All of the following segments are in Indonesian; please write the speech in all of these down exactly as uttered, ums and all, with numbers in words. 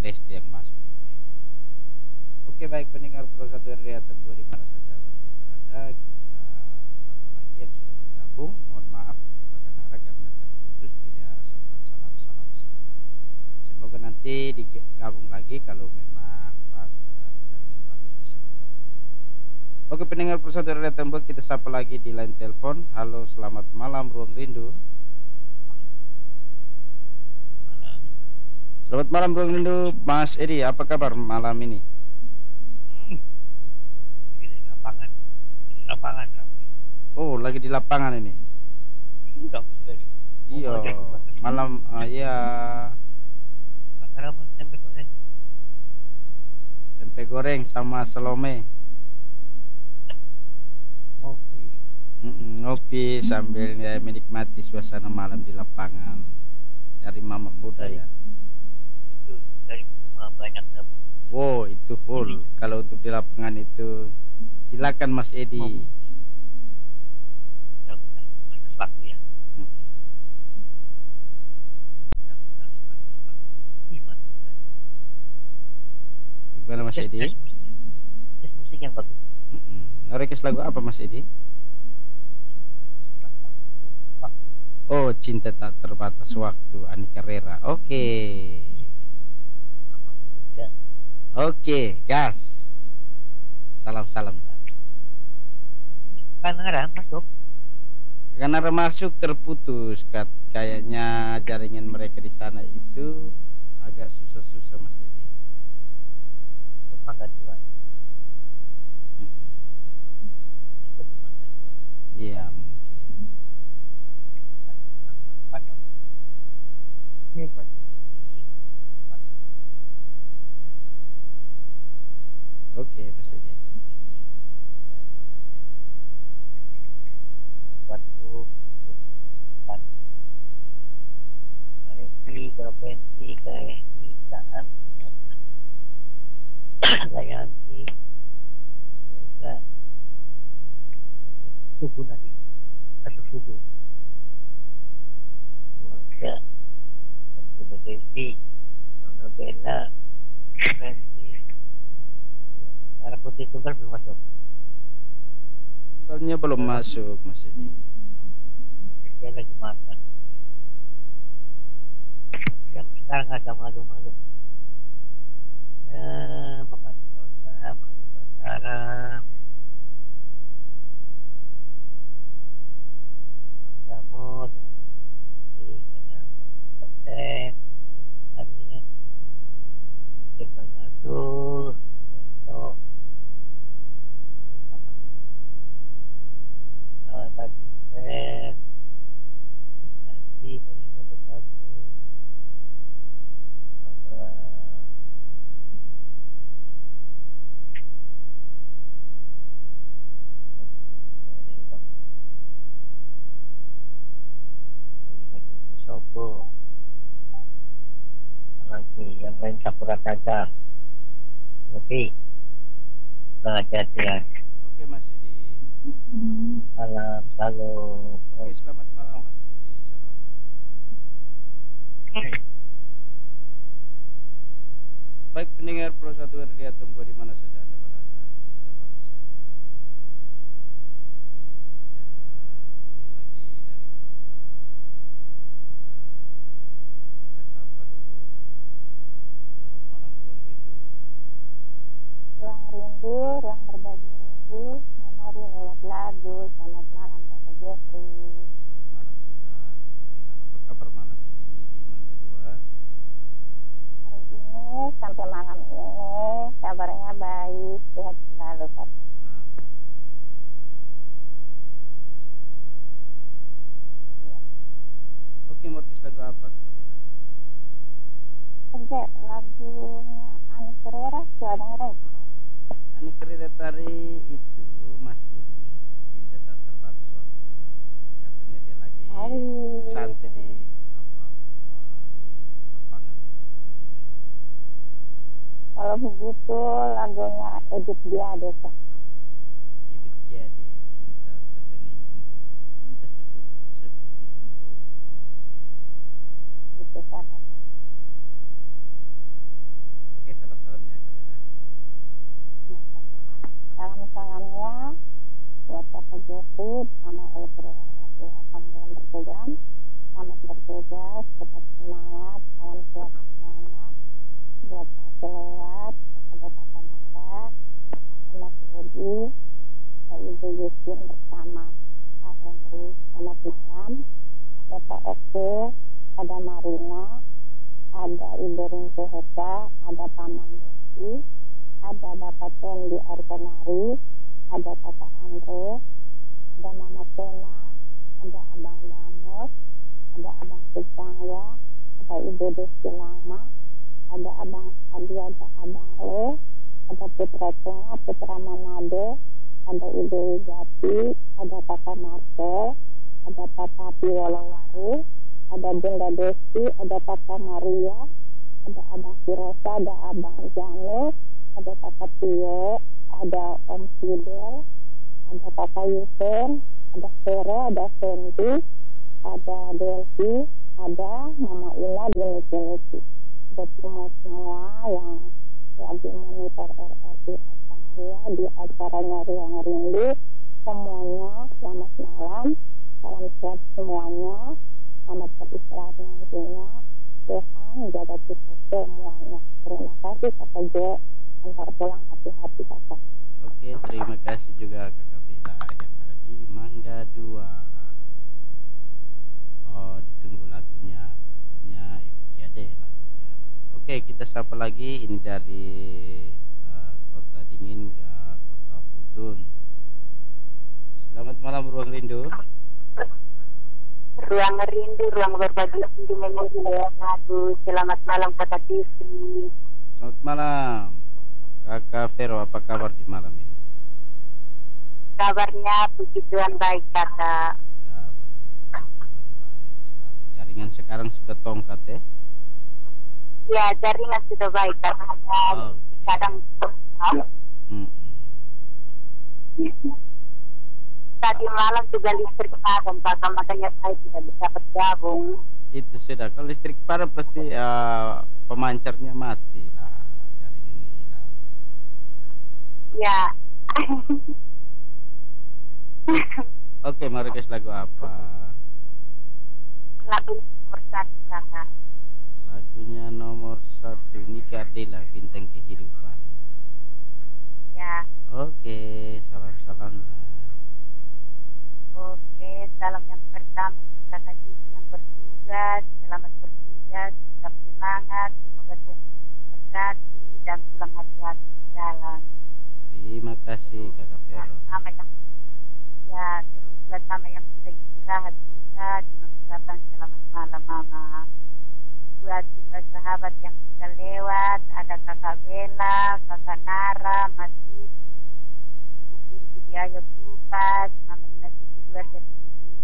Resti yang masuk juga ini. Oke, baik pendengar Pro satu R D Tempo di mana saja Anda berada, kita sapa lagi yang sudah bergabung. Mohon maaf untuk Kakanara karena terputus tidak sempat salam-salam semua. Semoga nanti digabung lagi kalau memang pas ada jaringan bagus bisa bergabung. Oke pendengar Pro satu R D Tempo, kita sapa lagi di line telepon. Halo, selamat malam Ruang Rindu. Selamat malam Ruang Rindu, Mas Edi. Apa kabar malam ini? Di lapangan, di lapangan. Oh, lagi di lapangan ini. Sudah sudah. Iya, malam uh, ya. Makan apa? Tempe goreng. Tempe goreng sama selome. Ngopi. Mm-mm, ngopi sambil ya, menikmati suasana malam di lapangan. Cari mama muda ya. Betul, dari rumah banyak tamu. Wow, itu full. Kalau untuk di lapangan itu silakan Mas Edi. Sudah kita batas waktu ya. Mm. Sudah kita batas waktu. Lima sudah. Gimana Mas Edi? Tes musik, tes musik yang bagus. Mm-mm. Request lagu apa Mas Edi? Rasa waktu, waktu. Oh, cinta tak terbatas waktu, Ani Carrera. Oke. Sama muda. Oke, gas. Salam-salam. Kan ada masuk. Karena masuk terputus, kat- kayaknya jaringan mereka di sana itu agak susah-susah Mas Edi. Masuk mangga dua. Masuk di mangga dua. Iya mungkin. Ini buat rezeki. Oke Mas Edi. Waktu kan kayak provinsi kayak saat kayak di mereka subuh lagi atau subuh warga dan provinsi Nobela provinsi cara putih tunggal belum masuk. Tunggalnya belum masuk Mas Edi. Dia lagi makan. Ya, sekarang ada malu-malu. Ya, makan dosa, malu pacara. Kamu dengan ya, konten, harinya, kita ngatur, untuk bagi saya. Nanti kalau kita bergabung apa sopo lagi yang lain sapura saja. Oke, hati-hatian. Oke Mas Edi. Malam, salam. Oke, selamat malam Mas Edi. Salam. Baik pendengar Pro satu R D Tempo di mana saja Anda berada, kita baru saja bergabung bersama Mas Edi. Ya, ini lagi dari kota kita sapa dulu. Selamat malam Ruang Rindu. Ruang rindu, ruang berbagi rindu, memori lewat lagu. Selamat malam Kak Jeffrey. Selamat malam juga Kak Kapela. Apa kabar malam ini di Mangga Dua? Hari ini sampai malam ini kabarnya baik, sehat selalu Kak. Nah, sehat selalu. Iya. Oke, mau request lagu apa Kak Kapela? Oke, lagunya Ani Carrera sudah dengerin? Ani Carrera tari itu Mas Edi, cinta tak terbatas waktu. Katanya dia lagi Hai. santai di apa eh, di lapangan di Simpang Lima. Kalau begitu lagunya Edit Diade Kak. Ibit tiade cinta sebening embu, cinta sebut seperti embu. Oke. Gitu Kak. malamnya buat Kakak Jeffrey bersama Elektro R R I Atambo yang berprogram. Selamat bertugas, tetap semangat, salam sehat semuanya. Buat yang selewat, ada Kakak Nara, ada Mas Edi, ada Ibu Yusin bersama Pak Henry. Selamat malam. Ada Pak Oke, ada Marina, ada Ibu Rinke Heka, ada Paman Bosi, ada Bapak Tendi Arkanari, ada Kakak Andre, ada Mama Sena, ada Abang Damos, ada Abang Picangya, ada Ibu Desi Lama, ada Abang Adi, ada Abang Le, ada Putra Cenga, Putra Manado, ada Ibu Wigati, ada Kakak Marcel, ada Papa Piwolowaru, ada Bunda Desi, ada Papa Maria, ada Abang Sirosa, ada Abang Janu, ada Kakak Tio, ada Om Fidel, ada Kakak Yusen, ada Vero, ada Fendi, ada Delvi, ada Mama Ina, Diniki-Niki. Buat semua semua yang lagi monitor R R I Atambua di acaranya Ruang Rindu, semuanya selamat malam, salam sehat semuanya, selamat beristirahat nantinya, Tuhan jaga kita semuanya. Terima kasih Kakak Jo, antar pulang hati-hati Kakak. Oke, terima kasih juga Kakak Bila yang ada di Mangga dua. Oh, ditunggu lagunya, katanya Ibu Kiade lagunya. Oke, kita sapa lagi, ini dari uh, Kota Dingin, uh, Kota Putun. Selamat malam Ruang Rindu. Ruang Rindu, ruang berbagi rindu memori lagu. Selamat malam Kota T V. Selamat malam Kakak Vero, apa kabar di malam ini? Kabarnya puji Tuhan baik Kakak. Kabar Tuhan baik selalu. Jaringan sekarang sudah tongkat ya? Ya, jaringan sudah baik karena Oh, okay. kadang Mm-mm. tadi malam juga listrik padam Kakak, makanya saya tidak bisa bergabung. Itu sudah, kalau listrik padam pasti uh, pemancarnya mati lah, jaringannya hilang. Ya. Oke, mari guys, lagu apa? Lagu nomor satu Kakak. Lagunya nomor satu Niki Ardila, Bintang Kehidupan. Ya. Oke, salam-salamnya. Oke, salam yang pertama untuk Kakak Cici yang bertugas. Selamat bertugas, tetap semangat, semoga Tuhan berkati dan pulang hati-hati di jalan. Terima kasih Kakak Vero. Sama yang ya terus buat sama yang sudah istirahat juga dengan ucapan selamat malam Mama. Buat semua sahabat yang sudah lewat, ada Kakak Bella, Kakak Nara, Mas Didi, Ibu Pinti di Ayo Tupas, Mama Inasi di keluarga di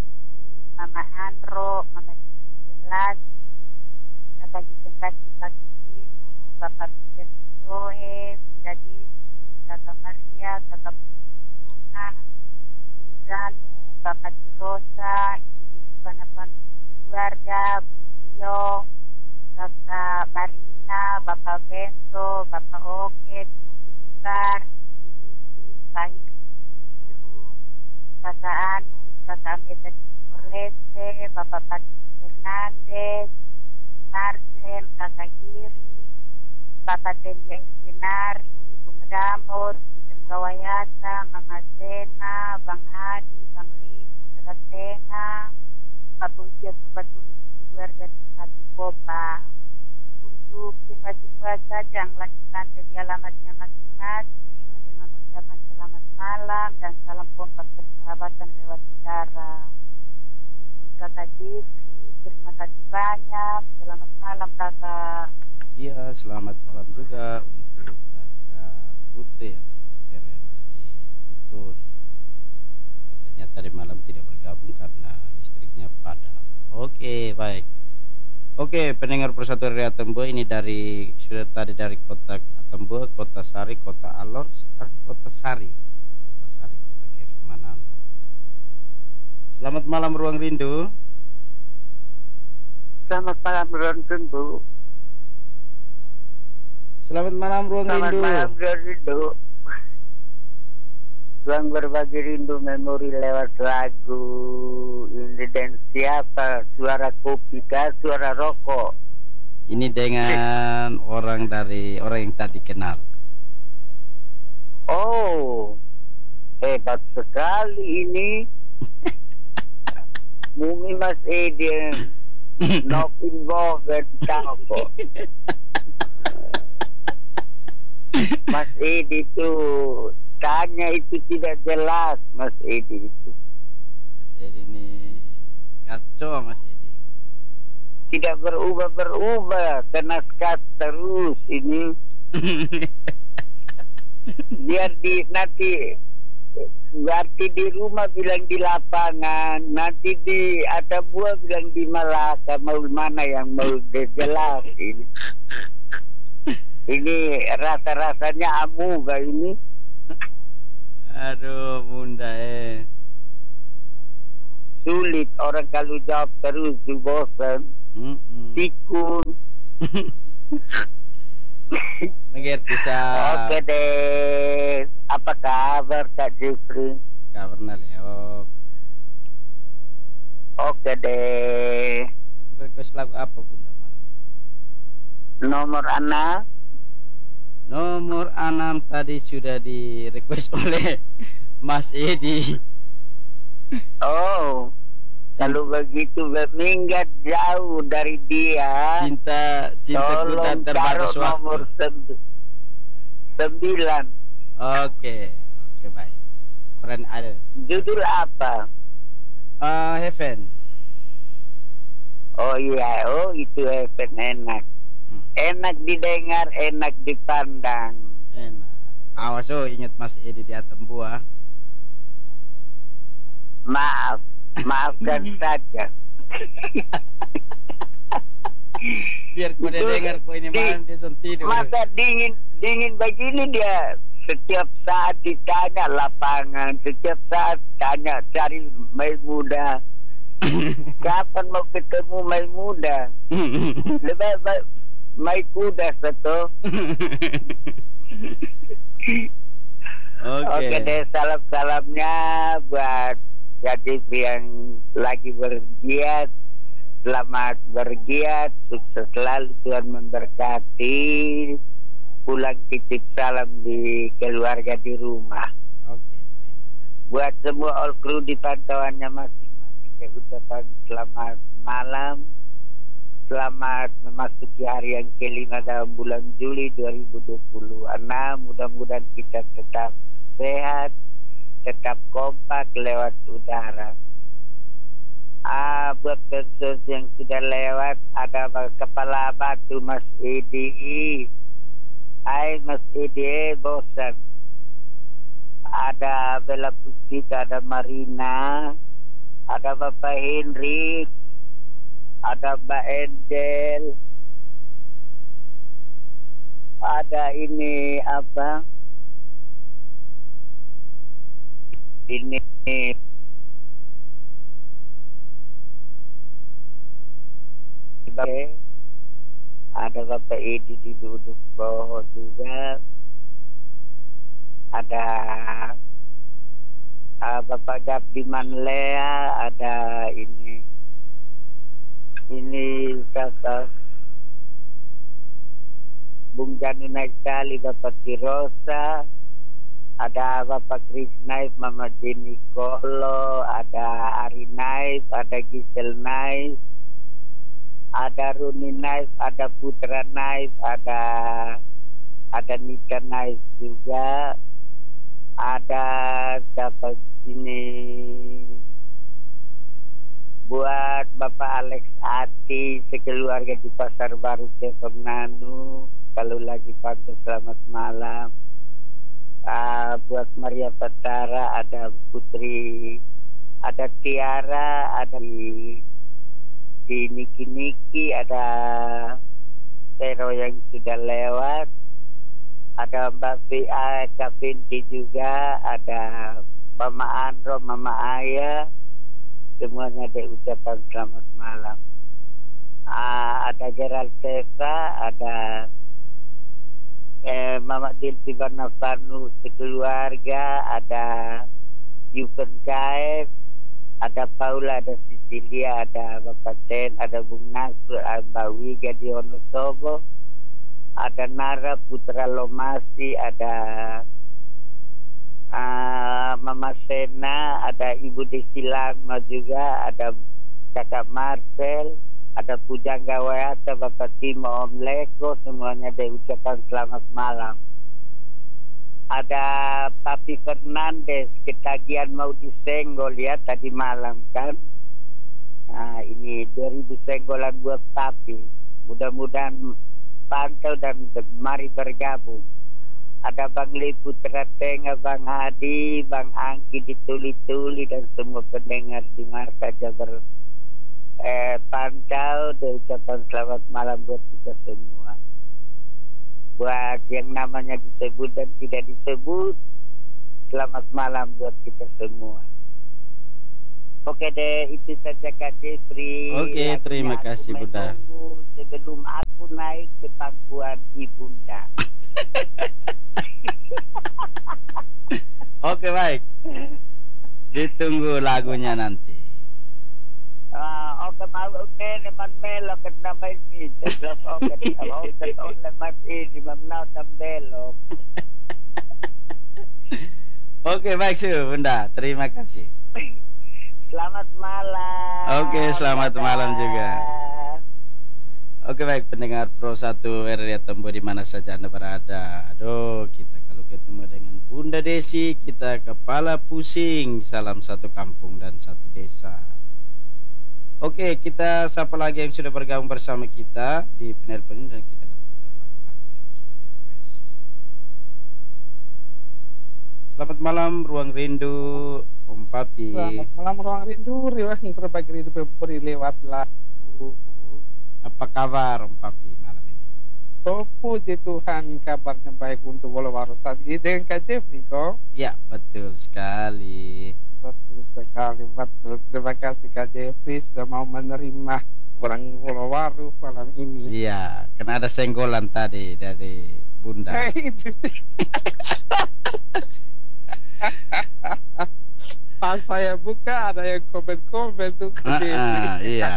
Mama Andro, Mama Jisen Lasi, Kakak Jisen Kasih Kaki Sinu, Bapak Fidel Zoe, Bunda Desi, Kakak Maria, Kakak Bunga, Bunda Danu, Bapak Cirosa, Ibu Desi Panapan keluarga, Bung Tio, Kakak Marina, Bapak Bento, Bapak Oke, Bung Timbar, Ibu Yusin, Pak Ingrid Muniru, Kakak Anus, Kakak Ameta di Timur Leste, Bapak Patrick Fernandez, Bung Marcel, Kakak Giri, Bapak Tendia Irjenari, Bung Damor, Bung Gawayata, Mama Zena, Bang Hadi, Bang Lee, Putra Tenga, Pak Pungsiat Batunis keluarga di satu Kopa. Untuk semua-semua saja yang lagi santai di alamatnya masing-masing dengan ucapan selamat malam dan salam kompak persahabatan lewat udara. Untuk Kakak Jeffrey, terima kasih banyak. Selamat malam Kakak. Iya, selamat malam juga untuk Kakak Putri atau Kakak Vero yang ada di Putun. Katanya tadi malam tidak bergabung karena listriknya padam. Oke, baik. Oke, pendengar Persatuan R R I Atambua, ini dari sudah tadi dari kota Atambua, kota Sari, kota Alor, sekarang kota Sari, kota Sari, kota Keva Manano. Selamat malam Ruang Rindu. Selamat malam Ruang Rindu. Selamat malam Ruang Selamat Rindu. malam Ruang Rindu. Ruang Berbagi Rindu Memori lewat lagu ini. Dan siapa? Suara kopi kah? Suara rokok? Ini dengan orang dari orang yang tadi kenal. Oh, hebat sekali ini. Mumi Mas Edi not involved tahu kok. Mas Edi itu tanya itu tidak jelas, Mas Edi itu. Mas Edi ini kacau, Mas Edi. Tidak berubah-berubah, kena skat terus ini. Biar di nanti berarti di rumah bilang di lapangan, nanti di atas buah bilang di Malaka, mau mana yang mau jelas ini. Ini rasa-rasanya amuga ini. Aduh, bunda eh. Sulit orang kalau jawab terus di bosan. Mm-mm. Tikun. Mengerti sa. Oke deh. Apa kabar Kak Jeffrey? Kabarnya leok. Oke deh. Request lagu apa bunda malam ini? Nomor anak. Nomor enam tadi sudah di request oleh Mas Edi. Oh, kalau begitu minggat jauh dari dia. Cinta cintaku tak Tolong terbatas taruh nomor waktu. semb- sembilan. Oke, oke baik. Brand Adams. Judul apa? Uh, Heaven. Oh iya, oh itu Heaven enak. Hmm, Enak didengar, enak dipandang. enak. Awas oh, ingat Mas Edi di atas buah. Maaf, maafkan saja. Biar kau Itu dengar kau ini di- malam dia son tidur. Masa dingin dingin begini dia setiap saat ditanya lapangan, setiap saat tanya cari main muda. Kapan mau ketemu main muda? Lebih baik main kuda satu. Oke. Oke deh, salam-salamnya buat Kadif yang lagi bergiat. Selamat bergiat, sukses selalu, Tuhan memberkati. Pulang titip salam di keluarga di rumah. Oke, terima kasih. Buat semua all crew di pantauannya masing-masing, saya ucapkan selamat malam. Selamat memasuki hari yang kelima dalam bulan Juli dua ribu dua puluh enam. Mudah-mudahan kita tetap sehat, tetap kompak lewat udara. Ah, buat pensus yang sudah lewat, ada kepala batu Mas Edi. Hai Mas Edi, bosan. Ada Bella Pustika, ada Marina, ada Bapak Henry, ada Mbak Angel, ada ini apa? Ini ada Bapak Edi di duduk bawah juga, ada uh, Bapak Gabdi Manlea, ada ini ini kata Bung Jani naik kali, Bapak Tirosa, ada Bapak Chris Naif, Mama Jenny Kolo, ada Ari Naif, ada Gisel Naif, ada Runi Naif, ada Putra Naif, ada ada Nika Naif juga, ada siapa sini, buat Bapak Alex Ati sekeluarga di Pasar Baru Kesemnanu, kalau lagi pantau selamat malam. Uh, buat Maria Petara, ada Putri, ada Tiara, ada di, di Niki Niki, ada Tero yang sudah lewat, ada Mbak Via Kapinti juga, ada Mama Andro, Mama Aya, semuanya ada ucapan selamat malam. Uh, ada Gerald Tessa, ada eh, Mama Dilpi Barnavanu sekeluarga, ada Yupen Kaes, ada Paula, ada Sicilia, ada Bapak Ten, ada Bung Nasr, ada Mbak Wiga di Wonosobo, ada Nara Putra Lomasi, ada uh, Mama Sena, ada Ibu Desi Lama juga, ada Kakak Marcel, ada Pujangga Wayata, Bapak Timo, Om Leko, semuanya diucapkan selamat malam. Ada Papi Fernandes, ketagihan mau disenggol ya tadi malam kan. Nah ini dua ribu senggolan buat Papi. Mudah-mudahan pantau dan mari bergabung. Ada Bang Li Putra Tengah, Bang Hadi, Bang Angki di Tuli-Tuli dan semua pendengar di mana saja ber eh, pantau. Diucapkan selamat malam buat kita semua. Buat yang namanya disebut dan tidak disebut, selamat malam buat kita semua. Oke deh, itu saja Kak Jeffrey. Oke, terima kasih Bunda. Sebelum aku naik ke pangkuan Ibunda. Oke baik, ditunggu lagunya nanti. Ah, oke mau ne man melo ket na may mi tetap oke oke tetap le mas ini mamnau tambelo. Oke baik sih Bunda, terima kasih. Selamat malam. Oke, selamat malam juga. Oke baik pendengar Pro satu R R I Tembo di mana saja Anda berada. Aduh, kita kalau ketemu dengan Bunda Desi kita kepala pusing. Salam satu kampung dan satu desa. Oke, kita sapa lagi yang sudah bergabung bersama kita di penelpon ini dan kita akan putar lagu-lagu yang sudah di request. Selamat malam Ruang Rindu Om Papi. Selamat malam Ruang Rindu, riwayat yang berbagi rindu beri lewat lagu. Apa kabar Om Papi malam ini? Oh puji Tuhan, kabarnya baik untuk Wolowaro saat ini dengan Kak Jeffrey kok. Ya betul sekali. Betul sekali, betul. Terima kasih Kak Jeffrey sudah mau menerima orang Wolowaro malam ini. Iya, karena ada senggolan tadi dari Bunda. Nah, itu sih. Pas saya buka ada yang komen-komen tuh Kak Ah, Jeffrey. ah, iya.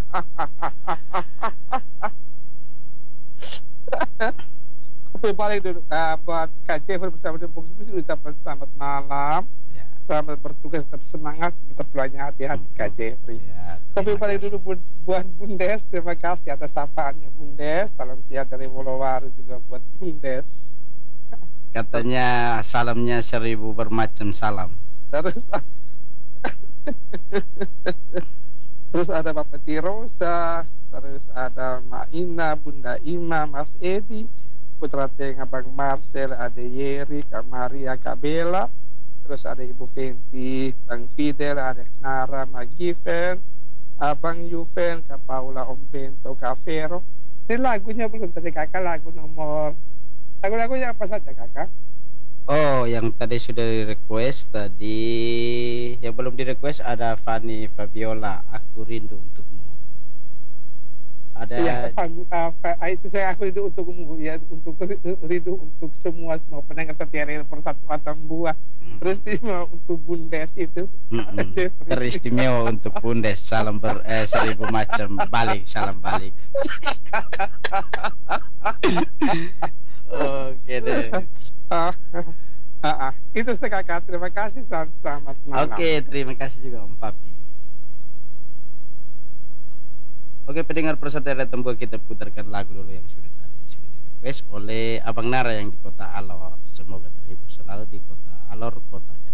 Aku balik dulu uh, buat Kak Jeffrey bersama dengan Bung Susi ucapkan selamat malam. Ya. Selamat bertugas, tetap semangat, tetap pulangnya hati-hati Kak Jeffrey. Ya, Kopi terima balik kasih. dulu bu- buat Bundes, terima kasih atas sapaannya Bundes. Salam sehat dari Wolowaro juga buat Bundes. Katanya salamnya seribu bermacam salam. Terus terus ada Bapak Tirosa, terus ada Mak Ina, Bunda Ima, Mas Edi, Putra Tengah Bang Marcel, ada Yeri, Kak Maria, Kak Bella, terus ada Ibu Fenti, Bang Fidel, ada Nara, Magiven, Abang Yuven, Kak Paula, Om Bento, Kak Vero. Ini lagunya belum tadi Kakak, lagu nomor lagu-lagunya apa saja Kakak? Oh, yang tadi sudah di request tadi, yang belum di request ada Fanny Fabiola, Aku Rindu Untukmu. Ada Iya, Fan- uh, fa- itu saya aku rindu untukmu ya, untuk rindu untuk semua semua pendengar setia R R I Persatuan Buah. Terus istimewa untuk Bundes itu. Mm-mm. Jeffrey. Teristimewa untuk Bundes. Salam ber eh, seribu macam balik, salam balik. Oke deh. Ah, ah, ah. Itu saya Kakak, terima kasih, selamat, selamat malam. Oke, terima kasih juga Om Papi. Oke, pendengar Persatuan R R I Tembo, kita putarkan lagu dulu yang sudah tadi sudah di request oleh Abang Nara yang di Kota Alor. Semoga terhibur selalu di Kota Alor, Kota